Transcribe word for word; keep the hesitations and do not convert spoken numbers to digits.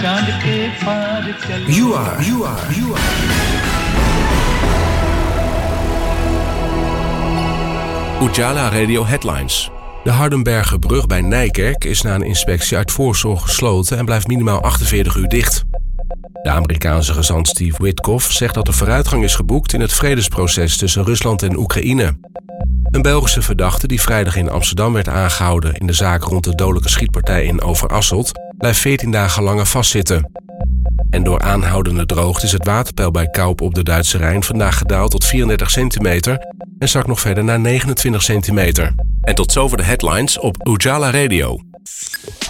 You are, you are, you are. Ujala Radio Headlines. De Hardenbergerbrug bij Nijkerk is na een inspectie uit voorzorg gesloten en blijft minimaal achtenveertig uur dicht. De Amerikaanse gezant Steve Witkoff zegt dat er vooruitgang is geboekt in het vredesproces tussen Rusland en Oekraïne. Een Belgische verdachte die vrijdag in Amsterdam werd aangehouden in de zaak rond de dodelijke schietpartij in Overasselt blijft veertien dagen langer vastzitten. En door aanhoudende droogte is het waterpeil bij Kaup op de Duitse Rijn vandaag gedaald tot vierendertig centimeter en zakt nog verder naar negenentwintig centimeter. En tot zover de headlines op Ujala Radio.